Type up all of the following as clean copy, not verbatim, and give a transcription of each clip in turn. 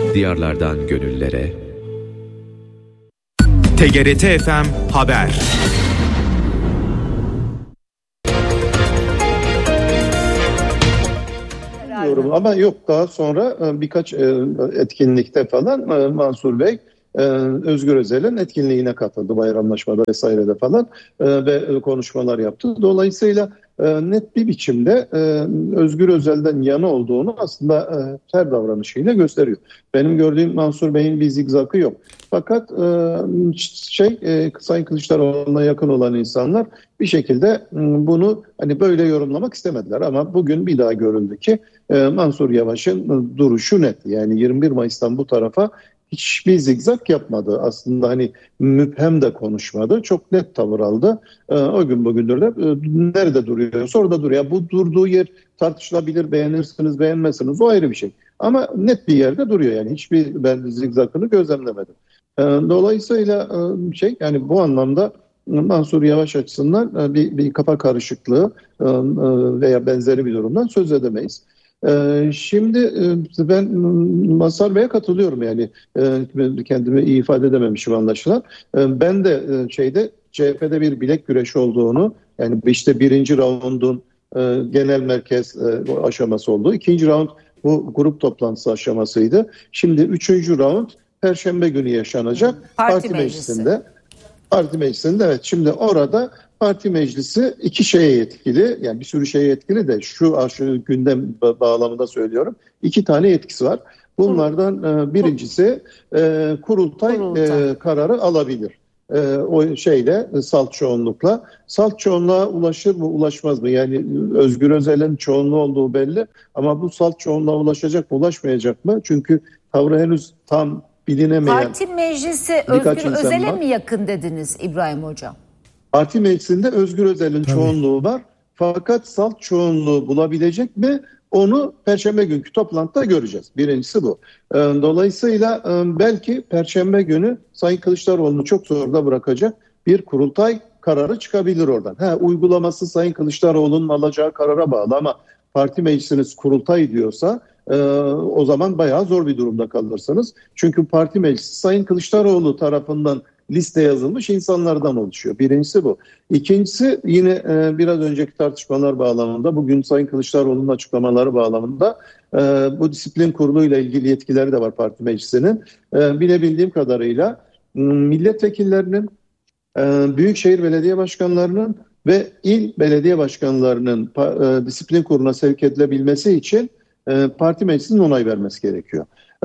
diyarlardan gönüllere. TGRT FM Haber. Ama yok, daha sonra birkaç etkinlikte falan Mansur Bey Özgür Özel'in etkinliğine katıldı, bayramlaşmada vesairede falan ve konuşmalar yaptı. Dolayısıyla net bir biçimde Özgür Özel'den yana olduğunu aslında her davranışıyla gösteriyor. Benim gördüğüm Mansur Bey'in bir zigzakı yok. Fakat Sayın Kılıçdaroğlu'na yakın olan insanlar bir şekilde bunu hani böyle yorumlamak istemediler. Ama bugün bir daha görüldü ki Mansur Yavaş'ın duruşu net. Yani 21 Mayıs'tan bu tarafa hiçbir zigzag yapmadı. Aslında hani müphem de konuşmadı. Çok net tavır aldı. O gün bugündür de nerede duruyorsa orada duruyor. Bu durduğu yer tartışılabilir. Beğenirsiniz, beğenmezsiniz. O ayrı bir şey. Ama net bir yerde duruyor. Yani hiçbir ben zigzagını gözlemlemedim. Dolayısıyla yani bu anlamda Mansur Yavaş açısından bir kafa karışıklığı veya benzeri bir durumdan söz edemeyiz. Şimdi ben Mazhar Bey'e katılıyorum, yani kendimi iyi ifade edememişim anlaşılan. Ben de CHP'de bir bilek güreşi olduğunu, yani işte birinci raundun genel merkez aşaması oldu. İkinci raund bu grup toplantısı aşamasıydı. Şimdi üçüncü raund Perşembe günü yaşanacak. Parti meclisinde. Parti meclisinde, evet. Şimdi orada parti meclisi iki şeye yetkili, yani bir sürü şeye yetkili de şu gündem bağlamında söylüyorum. 2 tane yetkisi var. Bunlardan birincisi kurultay kararı alabilir. Salt çoğunlukla. Salt çoğunluğa ulaşır mı, ulaşmaz mı? Yani Özgür Özel'in çoğunluğu olduğu belli ama bu salt çoğunluğa ulaşacak mı, ulaşmayacak mı? Çünkü tavrı henüz tam bilinemeyen. Parti meclisi Özgür Özel'e mi yakın dediniz İbrahim Hocam? Parti meclisinde Özgür Özel'in çoğunluğu var. Fakat salt çoğunluğu bulabilecek mi? Onu Perşembe günkü toplantıda göreceğiz. Birincisi bu. Dolayısıyla belki Perşembe günü Sayın Kılıçdaroğlu'nu çok zorda bırakacak bir kurultay kararı çıkabilir oradan. Uygulaması Sayın Kılıçdaroğlu'nun alacağı karara bağlı ama parti meclisiniz kurultay diyorsa o zaman bayağı zor bir durumda kalırsınız. Çünkü parti meclisi Sayın Kılıçdaroğlu tarafından liste yazılmış insanlardan oluşuyor. Birincisi bu. İkincisi yine biraz önceki tartışmalar bağlamında, bugün Sayın Kılıçdaroğlu'nun açıklamaları bağlamında bu disiplin kuruluyla ilgili yetkileri de var parti meclisinin. Bilebildiğim kadarıyla milletvekillerinin, büyükşehir belediye başkanlarının ve il belediye başkanlarının disiplin kuruluna sevk edilebilmesi için parti meclisinin onay vermesi gerekiyor.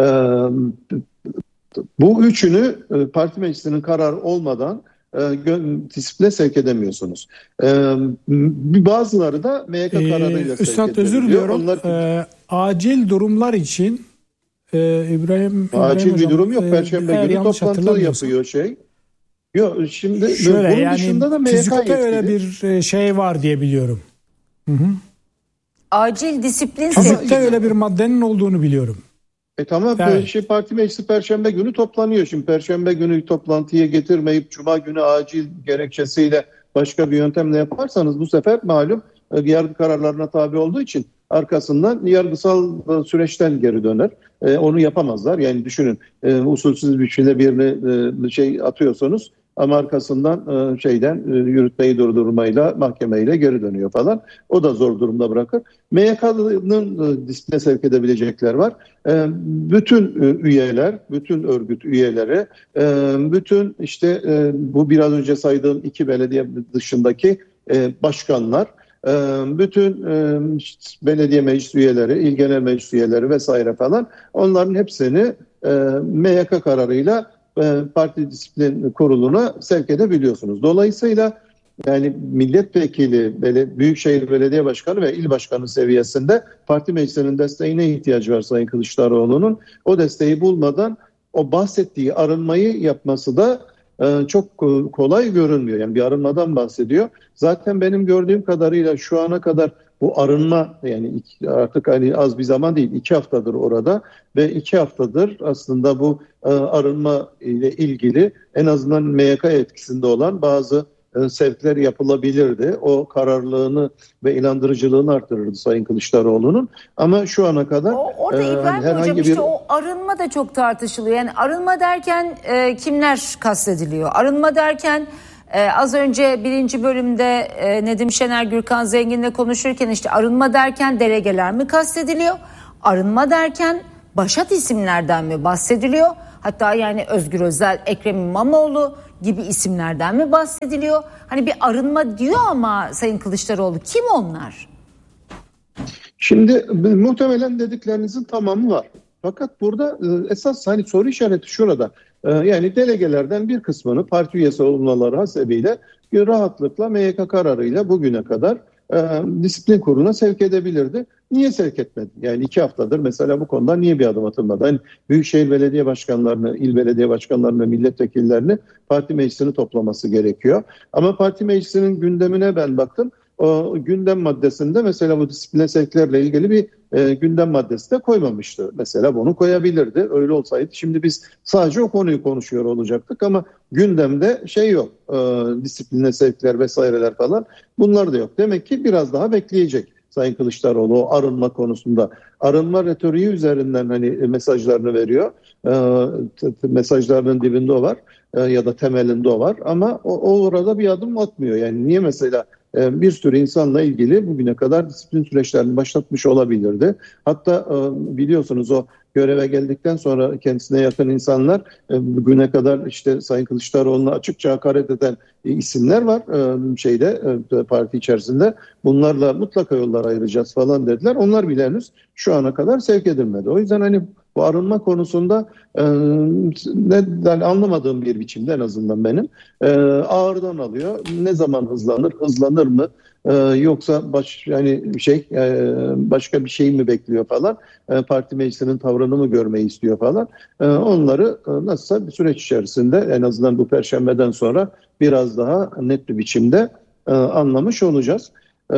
Bu üçünü parti meclisinin kararı olmadan disipline sevk edemiyorsunuz. Bazıları da MYK kararıyla sevk ediliyor. Üstad özür diliyorum. Acil durumlar için İbrahim acil hocam, bir durum yok. Perşembe günü toplantı yapıyor Yok, şimdi şöyle, bunun yani dışında da MYK yetkili. Öyle bir şey var diye biliyorum. Hı. Acil disiplin sevkte öyle bir maddenin olduğunu biliyorum. Tamam, evet. Parti meclisi Perşembe günü toplanıyor. Şimdi Perşembe günü toplantıya getirmeyip Cuma günü acil gerekçesiyle başka bir yöntemle yaparsanız bu sefer malum yargı kararlarına tabi olduğu için arkasından yargısal süreçten geri döner. Onu yapamazlar. Yani düşünün, usulsüz bir şekilde birine atıyorsunuz ama arkasından yürütmeyi durdurmayla, mahkemeyle geri dönüyor falan. O da zor durumda bırakır. MYK'nın disipline sevk edebilecekler var. Bütün üyeler, bütün örgüt üyeleri, bütün bu biraz önce saydığım 2 belediye dışındaki başkanlar, bütün belediye meclis üyeleri, il genel meclis üyeleri vesaire falan, onların hepsini MYK kararıyla parti disiplin kuruluna sevk edebiliyorsunuz. Dolayısıyla yani milletvekili, büyükşehir belediye başkanı ve il başkanı seviyesinde parti meclisinin desteğine ihtiyacı var Sayın Kılıçdaroğlu'nun. O desteği bulmadan o bahsettiği arınmayı yapması da çok kolay görünmüyor. Yani bir arınmadan bahsediyor. Zaten benim gördüğüm kadarıyla şu ana kadar bu arınma, yani artık hani az bir zaman değil, 2 haftadır orada ve 2 haftadır aslında bu arınma ile ilgili en azından MYK etkisinde olan bazı sevkler yapılabilirdi. O kararlılığını ve inandırıcılığını artırırdı Sayın Kılıçdaroğlu'nun. Ama şu ana kadar orada İbrahim Hocam işte o arınma da çok tartışılıyor. Yani arınma derken kimler kastediliyor? Arınma derken az önce 1. bölümde Nedim Şener, Gürkan Zengin'le konuşurken işte arınma derken delegeler mi kastediliyor? Arınma derken başat isimlerden mi bahsediliyor? Hatta yani Özgür Özel, Ekrem İmamoğlu gibi isimlerden mi bahsediliyor? Hani bir arınma diyor ama Sayın Kılıçdaroğlu kim onlar? Şimdi muhtemelen dediklerinizin tamamı var. Fakat burada esas hani soru işareti şurada. Yani delegelerden bir kısmını parti üyesi olmaları hasebiyle rahatlıkla MYK kararıyla bugüne kadar disiplin kuruluna sevk edebilirdi. Niye sevk etmedi? Yani 2 haftadır mesela bu konuda niye bir adım atılmadı? Hani büyükşehir belediye başkanlarını, il belediye başkanlarını, milletvekillerini parti meclisini toplaması gerekiyor. Ama parti meclisinin gündemine ben baktım. O gündem maddesinde mesela bu disipline sevklerle ilgili bir gündem maddesi de koymamıştı. Mesela bunu koyabilirdi. Öyle olsaydı şimdi biz sadece o konuyu konuşuyor olacaktık ama gündemde şey yok. Disipline sevkler vesaireler falan bunlar da yok. Demek ki biraz daha bekleyecek Sayın Kılıçdaroğlu o arınma konusunda. Arınma retoriği üzerinden hani mesajlarını veriyor. Mesajlarının dibinde o var ya da temelinde o var ama o orada bir adım atmıyor. Yani niye mesela bir sürü insanla ilgili bugüne kadar disiplin süreçlerini başlatmış olabilirdi. Hatta biliyorsunuz o göreve geldikten sonra kendisine yakın insanlar bugüne kadar işte Sayın Kılıçdaroğlu'na açıkça hakaret eden isimler var parti içerisinde. Bunlarla mutlaka yollar ayıracağız falan dediler. Onlar bile henüz şu ana kadar sevk edilmedi. O yüzden hani bu arınma konusunda anlamadığım bir biçimde en azından benim ağırdan alıyor. Ne zaman hızlanır? Hızlanır mı? Yoksa başka bir şey mi bekliyor falan? Parti meclisinin tavrını mı görmeyi istiyor falan? Onları nasılsa bir süreç içerisinde en azından bu Perşembeden sonra biraz daha net bir biçimde anlamış olacağız.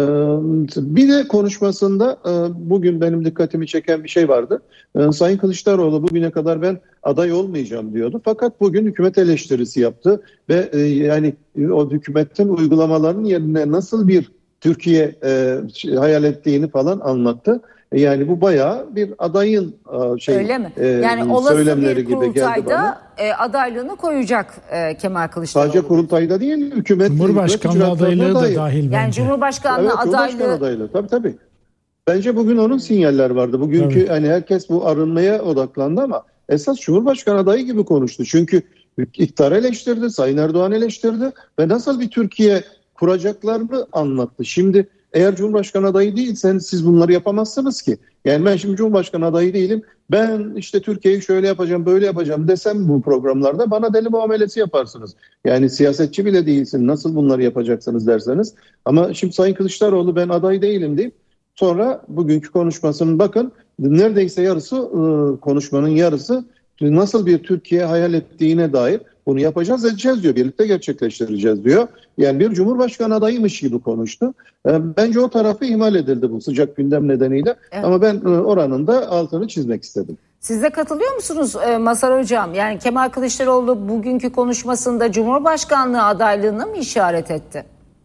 Bir de konuşmasında bugün benim dikkatimi çeken bir şey vardı. Sayın Kılıçdaroğlu bugüne kadar ben aday olmayacağım diyordu. Fakat bugün hükümet eleştirisi yaptı ve yani o hükümetin uygulamalarının yerine nasıl bir Türkiye hayal ettiğini falan anlattı. Yani bu bayağı bir adayın öyle mi? Yani olası söylemleri bir gibi geldi bana. Adaylığını koyacak Kemal Kılıçdaroğlu. Sadece kurultayda değil, hükümet Cumhurbaşkanlığı adaylığı da dahil bence. Yani Cumhurbaşkanlığı adaylığı. Tabii. Bence bugün onun sinyaller vardı. Bugünkü hani herkes bu arınmaya odaklandı ama esas Cumhurbaşkanı adayı gibi konuştu. Çünkü iktidar eleştirdi, Sayın Erdoğan eleştirdi ve nasıl bir Türkiye kuracaklarını anlattı. Şimdi eğer Cumhurbaşkanı adayı değilseniz siz bunları yapamazsınız ki. Yani ben şimdi Cumhurbaşkanı adayı değilim. Ben işte Türkiye'yi şöyle yapacağım, böyle yapacağım desem bu programlarda bana deli muamelesi yaparsınız. Yani siyasetçi bile değilsin. Nasıl bunları yapacaksınız derseniz. Ama şimdi Sayın Kılıçdaroğlu ben aday değilim deyip sonra bugünkü konuşmasının bakın neredeyse yarısı konuşmanın yarısı nasıl bir Türkiye hayal ettiğine dair bunu yapacağız, edeceğiz diyor. Birlikte gerçekleştireceğiz diyor. Yani bir Cumhurbaşkanı adayıymış gibi konuştu. Bence o tarafı ihmal edildi bu sıcak gündem nedeniyle. Evet. Ama ben oranın da altını çizmek istedim. Siz de katılıyor musunuz Mazhar Hocam? Yani Kemal Kılıçdaroğlu bugünkü konuşmasında Cumhurbaşkanlığı adaylığını mı işaret etti?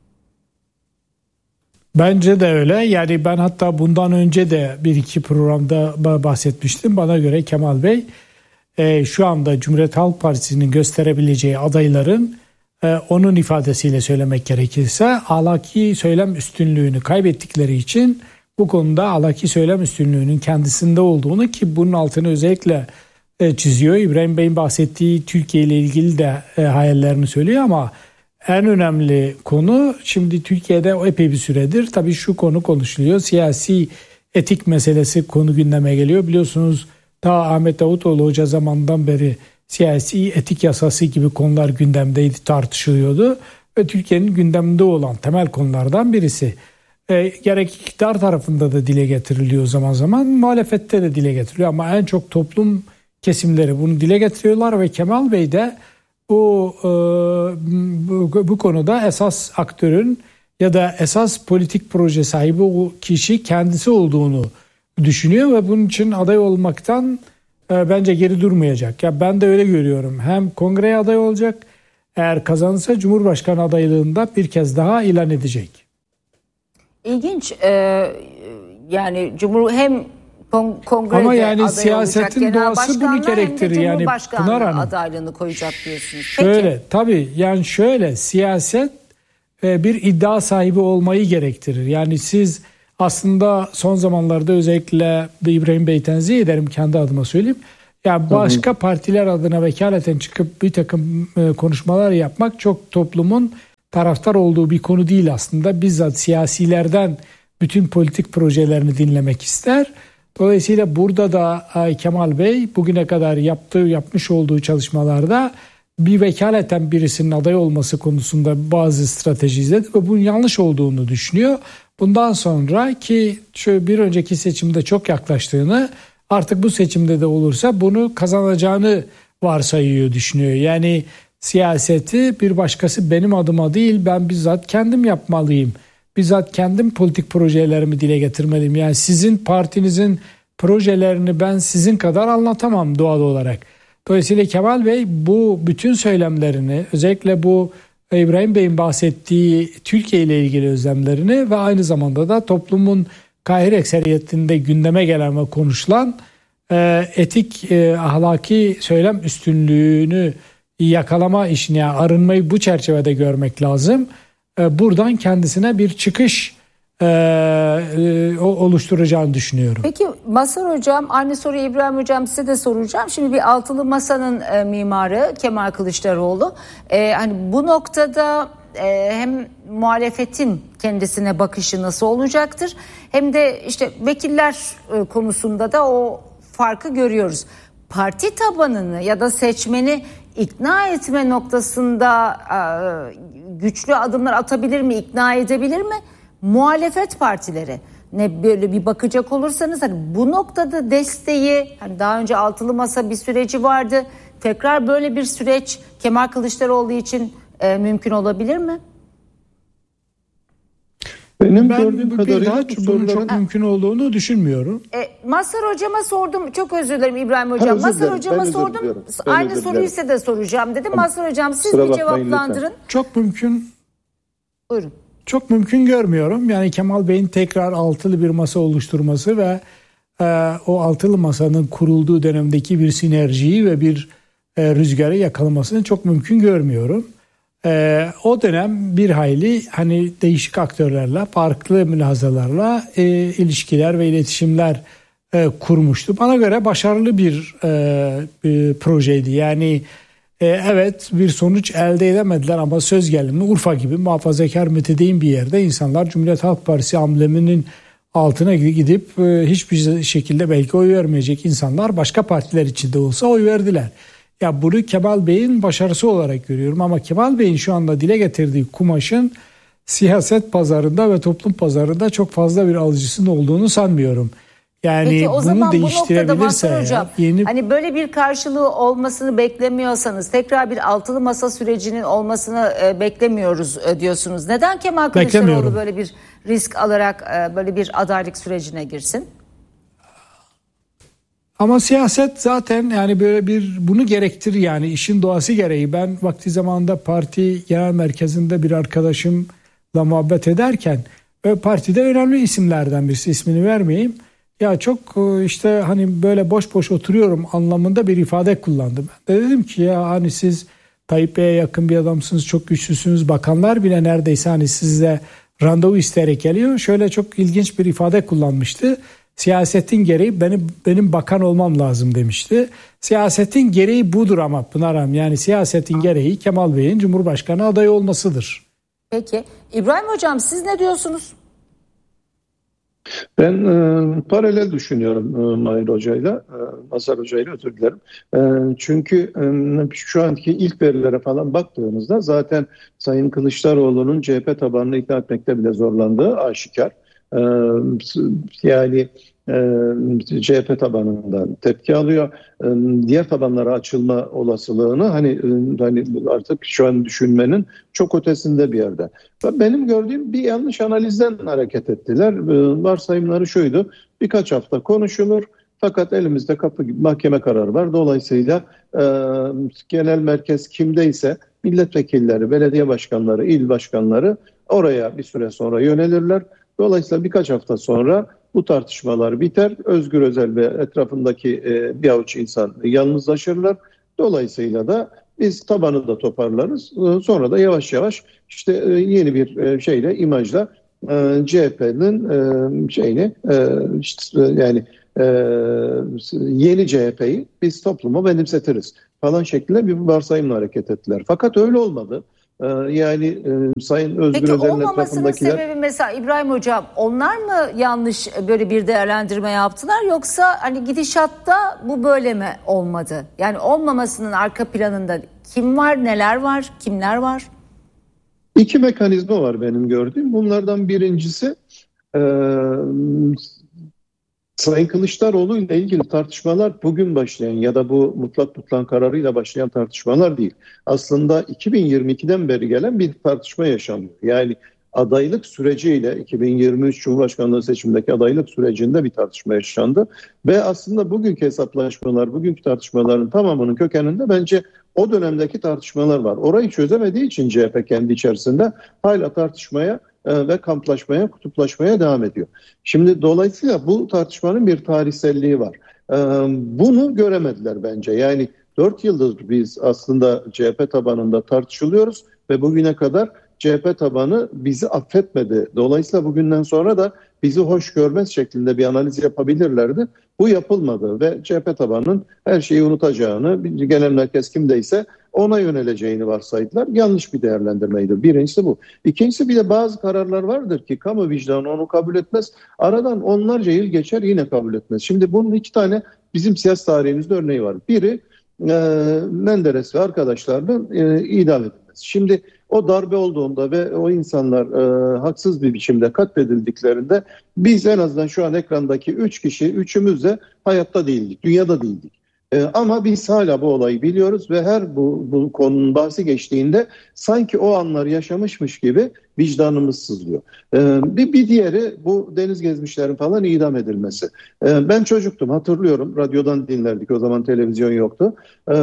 Bence de öyle. Yani ben hatta bundan önce de bir iki programda bahsetmiştim. Bana göre Kemal Bey şu anda Cumhuriyet Halk Partisi'nin gösterebileceği adayların onun ifadesiyle söylemek gerekirse ahlaki söylem üstünlüğünü kaybettikleri için bu konuda ahlaki söylem üstünlüğünün kendisinde olduğunu ki bunun altını özellikle çiziyor. İbrahim Bey'in bahsettiği Türkiye ile ilgili de hayallerini söylüyor ama en önemli konu şimdi Türkiye'de epey bir süredir tabii şu konu konuşuluyor. Siyasi etik meselesi konu gündeme geliyor. Biliyorsunuz daha Ahmet Davutoğlu Hoca zamandan beri siyasi etik yasası gibi konular gündemdeydi, tartışılıyordu. Ve Türkiye'nin gündeminde olan temel konulardan birisi. Gerek iktidar tarafında da dile getiriliyor zaman zaman, muhalefette de dile getiriliyor. Ama en çok toplum kesimleri bunu dile getiriyorlar ve Kemal Bey de bu konuda esas aktörün ya da esas politik proje sahibi o kişi kendisi olduğunu düşünüyor ve bunun için aday olmaktan bence geri durmayacak. Ya ben de öyle görüyorum. Hem kongreye aday olacak eğer kazanırsa Cumhurbaşkanı adaylığında bir kez daha ilan edecek. İlginç. Yani hem kongrede ama yani aday siyasetin olacak, doğası bunu gerektirir. Yani Cumhurbaşkanlığı Pınar Hanım adaylığını koyacak diyorsunuz. Şöyle tabii yani şöyle siyaset bir iddia sahibi olmayı gerektirir. Yani siz aslında son zamanlarda özellikle İbrahim Bey tenzih ederim, kendi adıma söyleyeyim. Yani başka partiler adına vekaleten çıkıp bir takım konuşmalar yapmak çok toplumun taraftar olduğu bir konu değil aslında. Bizzat siyasilerden bütün politik projelerini dinlemek ister. Dolayısıyla burada da Kemal Bey bugüne kadar yapmış olduğu çalışmalarda bir vekaleten birisinin aday olması konusunda bazı strateji izledi ve bunun yanlış olduğunu düşünüyor. Bundan sonra ki bir önceki seçimde çok yaklaştığını, artık bu seçimde de olursa bunu kazanacağını varsayıyor, düşünüyor. Yani siyaseti bir başkası benim adıma değil, ben bizzat kendim yapmalıyım. Bizzat kendim politik projelerimi dile getirmeliyim. Yani sizin partinizin projelerini ben sizin kadar anlatamam doğal olarak. Dolayısıyla Kemal Bey bu bütün söylemlerini, özellikle bu İbrahim Bey'in bahsettiği Türkiye ile ilgili özlemlerini ve aynı zamanda da toplumun kahir ekseriyetinde gündeme gelen ve konuşulan etik, ahlaki söylem üstünlüğünü yakalama işini, yani arınmayı bu çerçevede görmek lazım. Buradan kendisine bir çıkış oluşturacağını düşünüyorum. Peki Mazhar Hocam, aynı soruyu İbrahim Hocam size de soracağım. Şimdi bir altılı masanın mimarı Kemal Kılıçdaroğlu. Hani bu noktada hem muhalefetin kendisine bakışı nasıl olacaktır, hem de işte vekiller konusunda da o farkı görüyoruz. Parti tabanını ya da seçmeni ikna etme noktasında güçlü adımlar atabilir mi, ikna edebilir mi? Muhalefet partileri ne, böyle bir bakacak olursanız hani bu noktada desteği, hani daha önce altılı masa bir süreci vardı. Tekrar böyle bir süreç Kemal Kılıçdaroğlu için mümkün olabilir mi? Ben gördüğüm kadarıyla bunun çok mümkün olduğunu düşünmüyorum. Mazhar Hocam'a sordum. Çok özür dilerim İbrahim Hocam. Mazhar Hocam'a sordum. Aynı soruyu size de soracağım dedim. Mazhar Hocam siz bir cevaplandırın. Lütfen. Çok mümkün. Buyurun. Çok mümkün görmüyorum. Yani Kemal Bey'in tekrar altılı bir masa oluşturması ve o altılı masanın kurulduğu dönemdeki bir sinerjiyi ve bir rüzgarı yakalamasını çok mümkün görmüyorum. O dönem bir hayli hani değişik aktörlerle, farklı mülahazalarla ilişkiler ve iletişimler kurmuştu. Bana göre başarılı bir projeydi. Yani evet, bir sonuç elde edemediler ama söz gelimi Urfa gibi muhafazakar mütedeyyin bir yerde insanlar Cumhuriyet Halk Partisi ambleminin altına gidip hiçbir şekilde belki oy vermeyecek insanlar başka partiler içinde olsa oy verdiler. Ya bunu Kemal Bey'in başarısı olarak görüyorum ama Kemal Bey'in şu anda dile getirdiği kumaşın siyaset pazarında ve toplum pazarında çok fazla bir alıcısının olduğunu sanmıyorum. Yani peki, o bunu zaman değiştirebilirse bu hocam, hani böyle bir karşılığı olmasını beklemiyorsanız, tekrar bir altılı masa sürecinin olmasını beklemiyoruz diyorsunuz. Neden Kemal Kılıçdaroğlu böyle bir risk alarak böyle bir adaylık sürecine girsin? Ama siyaset zaten yani böyle bunu gerektirir, yani işin doğası gereği. Ben vakti zamanında parti genel merkezinde bir arkadaşımla muhabbet ederken partide önemli isimlerden birisi, ismini vermeyeyim. Ya çok işte hani böyle boş boş oturuyorum anlamında bir ifade kullandım. Ben de dedim ki ya hani siz Tayyip Bey'e yakın bir adamsınız, çok güçlüsünüz. Bakanlar bile neredeyse hani sizle randevu isteyerek geliyor. Şöyle çok ilginç bir ifade kullanmıştı. Siyasetin gereği benim bakan olmam lazım demişti. Siyasetin gereği budur ama Pınar Hanım, yani siyasetin gereği Kemal Bey'in Cumhurbaşkanı adayı olmasıdır. Peki İbrahim Hocam, siz ne diyorsunuz? Ben paralel düşünüyorum Mahir Hoca'yla, Mazhar Hoca'yla, özür dilerim. Çünkü şu anki ilk verilere falan baktığımızda zaten Sayın Kılıçdaroğlu'nun CHP tabanını ikna etmekte bile zorlandığı aşikar. Yani CHP tabanından tepki alıyor. Diğer tabanlara açılma olasılığını hani artık şu an düşünmenin çok ötesinde bir yerde. Benim gördüğüm bir yanlış analizden hareket ettiler. Varsayımları şuydu: birkaç hafta konuşulur fakat elimizde mahkeme kararı var. Dolayısıyla genel merkez kimdeyse milletvekilleri, belediye başkanları, il başkanları oraya bir süre sonra yönelirler. Dolayısıyla birkaç hafta sonra bu tartışmalar biter. Özgür Özel ve etrafındaki bir avuç insan yalnızlaşırlar. Dolayısıyla da biz tabanı da toparlarız. Sonra da yavaş yavaş işte yeni bir imajla CHP'nin yeni CHP'yi biz topluma benimsetiriz falan şeklinde bir varsayımla hareket ettiler. Fakat öyle olmadı. Sayın Özgür Özel'in etrafındakiler... Peki olmamasının sebebi mesela İbrahim Hocam, onlar mı yanlış böyle bir değerlendirme yaptılar, yoksa hani gidişatta bu böyle mi olmadı? Yani olmamasının arka planında kim var, neler var, kimler var? İki mekanizma var benim gördüğüm. Bunlardan birincisi Sayın Kılıçdaroğlu ile ilgili tartışmalar bugün başlayan ya da bu mutlak kararıyla başlayan tartışmalar değil. Aslında 2022'den beri gelen bir tartışma yaşanıyor. Yani adaylık süreciyle 2023 Cumhurbaşkanlığı seçimindeki adaylık sürecinde bir tartışma yaşandı. Ve aslında bugünkü hesaplaşmalar, bugünkü tartışmaların tamamının kökeninde bence o dönemdeki tartışmalar var. Orayı çözemediği için CHP kendi içerisinde hala tartışmaya ve kamplaşmaya, kutuplaşmaya devam ediyor. Şimdi dolayısıyla bu tartışmanın bir tarihselliği var. Bunu göremediler bence. Yani 4 yıldır biz aslında CHP tabanında tartışılıyoruz ve bugüne kadar CHP tabanı bizi affetmedi. Dolayısıyla bugünden sonra da bizi hoş görmez şeklinde bir analiz yapabilirlerdi. Bu yapılmadı ve CHP tabanının her şeyi unutacağını, genel merkez kimdeyse ona yöneleceğini varsaydılar. Yanlış bir değerlendirmeydi. Birincisi bu. İkincisi, bir de bazı kararlar vardır ki kamu vicdanı onu kabul etmez. Aradan onlarca yıl geçer, yine kabul etmez. Şimdi bunun iki tane bizim siyasi tarihimizde örneği var. Biri Menderes ve arkadaşlarının idam edilmesi. Şimdi o darbe olduğunda ve o insanlar haksız bir biçimde katledildiklerinde biz en azından şu an ekrandaki 3 kişi, üçümüz de hayatta değildik, dünyada değildik. Ama biz hala bu olayı biliyoruz ve her bu konunun bahsi geçtiğinde sanki o anlar yaşamışmış gibi vicdanımız sızlıyor. Bir diğeri bu deniz gezmişlerin falan idam edilmesi. Ben çocuktum, hatırlıyorum. Radyodan dinlerdik, o zaman televizyon yoktu.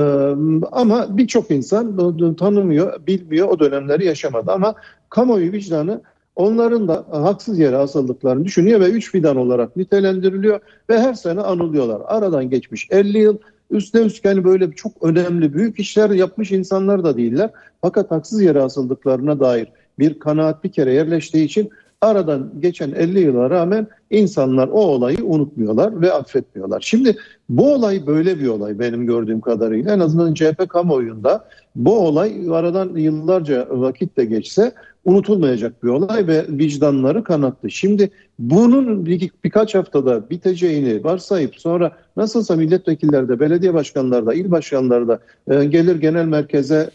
Ama birçok insan tanımıyor, bilmiyor, o dönemleri yaşamadı. Ama kamuoyu vicdanı onların da haksız yere asıldıklarını düşünüyor ve 3 fidan olarak nitelendiriliyor ve her sene anılıyorlar. Aradan geçmiş 50 yıl. Üstüne üstlük böyle çok önemli, büyük işler yapmış insanlar da değiller. Fakat haksız yere asıldıklarına dair bir kanaat bir kere yerleştiği için aradan geçen 50 yıla rağmen insanlar o olayı unutmuyorlar ve affetmiyorlar. Şimdi bu olay böyle bir olay benim gördüğüm kadarıyla. En azından CHP kamuoyunda bu olay aradan yıllarca vakit de geçse unutulmayacak bir olay ve vicdanları kanattı. Şimdi bunun birkaç haftada biteceğini varsayıp sonra nasılsa milletvekilleri de, belediye başkanları da, il başkanları da gelir genel merkeze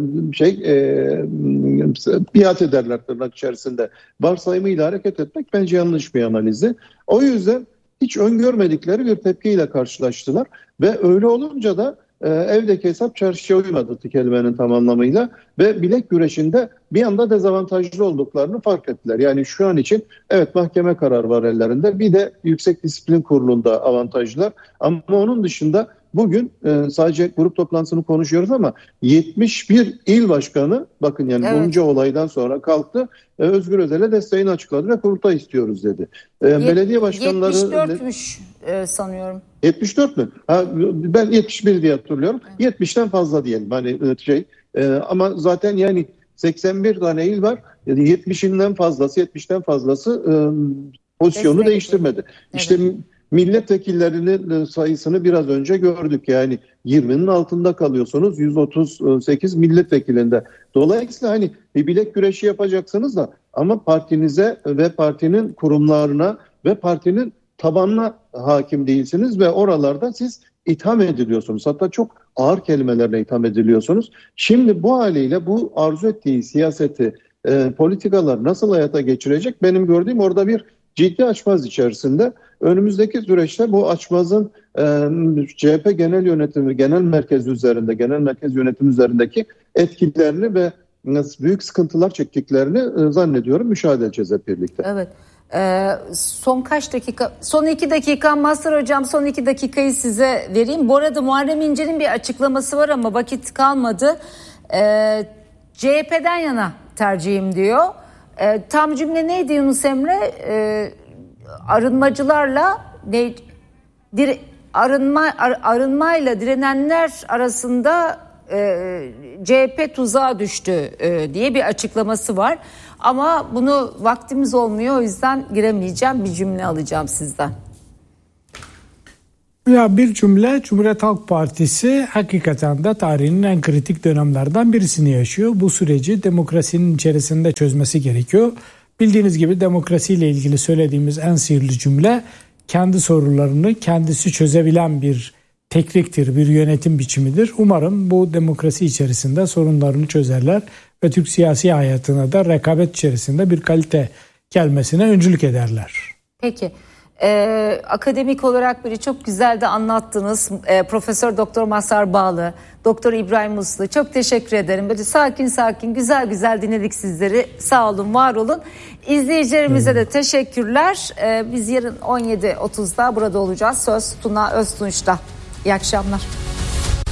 biat ederler tırnak içerisinde varsayımıyla hareket etmek bence yanlış bir analizdi. O yüzden hiç öngörmedikleri bir tepkiyle karşılaştılar ve öyle olunca da evdeki hesap çarşıya uymadı kelimenin tam anlamıyla ve bilek güreşinde bir anda dezavantajlı olduklarını fark ettiler. Yani şu an için evet mahkeme kararı var ellerinde, bir de Yüksek Disiplin Kurulu'nda avantajlılar ama onun dışında bugün sadece grup toplantısını konuşuyoruz ama 71 il başkanı bakın yani evet, bunca olaydan sonra kalktı Özgür Özel'e desteğini açıkladı ve kurultay istiyoruz dedi. Belediye başkanları 74'müş sanıyorum. 74 mü? Ben 71 diye hatırlıyorum. Evet. 70'ten fazla diyelim. Ama zaten yani 81 tane il var. 70'inden fazlası, 70'ten fazlası pozisyonu değiştirmedi. Evet. İşte milletvekillerinin sayısını biraz önce gördük. Yani 20'nin altında kalıyorsunuz 138 milletvekilinde. Dolayısıyla hani bir bilek güreşi yapacaksınız da ama partinize ve partinin kurumlarına ve partinin tabanına hakim değilsiniz ve oralarda siz itham ediliyorsunuz. Hatta çok ağır kelimelerle itham ediliyorsunuz. Şimdi bu haliyle bu arzu ettiği siyaseti, politikalar nasıl hayata geçirecek? Benim gördüğüm orada bir ciddi açmaz içerisinde. Önümüzdeki süreçte bu açmazın CHP genel yönetimi, genel merkez yönetimi üzerindeki etkilerini ve büyük sıkıntılar çektiklerini zannediyorum müşahede edeceğiz hep birlikte. Evet. Son kaç dakika? Son 2 dakika Mazhar Hocam, son 2 dakikayı size vereyim. Bu arada Muharrem İnce'nin bir açıklaması var ama vakit kalmadı. CHP'den yana tercihim diyor. Tam cümle neydi Yunus Emre? Arınmacılarla arınmayla direnenler arasında CHP tuzağa düştü diye bir açıklaması var. Ama bunu vaktimiz olmuyor, o yüzden giremeyeceğim. Bir cümle alacağım sizden. Ya bir cümle, Cumhuriyet Halk Partisi hakikaten de tarihinin en kritik dönemlerden birisini yaşıyor. Bu süreci demokrasinin içerisinde çözmesi gerekiyor. Bildiğiniz gibi demokrasiyle ilgili söylediğimiz en sihirli cümle, kendi sorularını kendisi çözebilen bir tekniktir, bir yönetim biçimidir. Umarım bu demokrasi içerisinde sorunlarını çözerler ve Türk siyasi hayatına da rekabet içerisinde bir kalite gelmesine öncülük ederler. Peki. Akademik olarak biri çok güzel de anlattınız. Profesör Doktor Mazhar Bağlı, Doktor İbrahim Uslu, çok teşekkür ederim. Böyle sakin güzel dinledik sizleri. Sağ olun, var olun. İzleyicilerimize de teşekkürler. Biz yarın 17.30'da burada olacağız. Söz Tuna Öztunç'ta. İyi akşamlar.